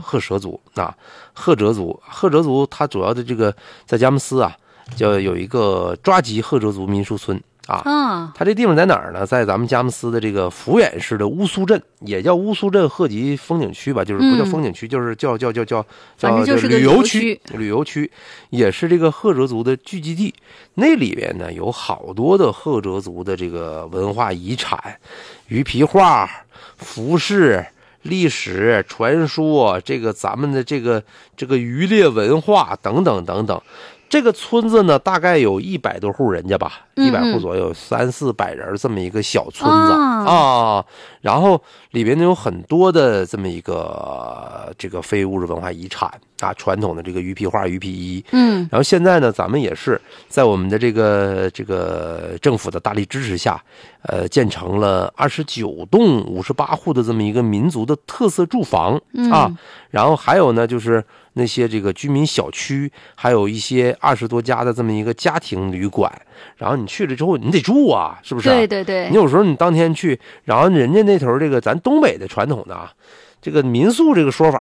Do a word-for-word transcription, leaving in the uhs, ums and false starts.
赫哲族啊，赫哲族，赫哲族它主要的这个在佳木斯啊，叫有一个抓吉赫哲族民俗村。啊， 嗯， 它这地方在哪儿呢？在咱们佳木斯的这个抚远市的乌苏镇，也叫乌苏镇鹤集风景区吧，就是不叫风景区，嗯、就是叫叫叫叫叫就是旅游区， 旅旅游区也是这个赫哲族的聚集地。那里边呢有好多的赫哲族的这个文化遗产，鱼皮画、服饰、历史传说，这个咱们的这个这个渔猎文化等等等等。这个村子呢，大概有一百多户人家吧，一百户左右，三四百人这么一个小村子、哦、啊。然后里边呢有很多的这么一个这个非物质文化遗产啊，传统的这个鱼皮画、鱼皮衣。 嗯， 然后现在呢，咱们也是在我们的这个这个政府的大力支持下，呃，建成了二十九栋五十八户的这么一个民族的特色住房、 嗯、 啊。然后还有呢，就是那些这个居民小区，还有一些二十多家的这么一个家庭旅馆。然后你去了之后，你得住啊，是不是、啊？ 对对对。 你有时候你当天去，然后人家那头这个咱东北的传统的啊，这个民宿这个说法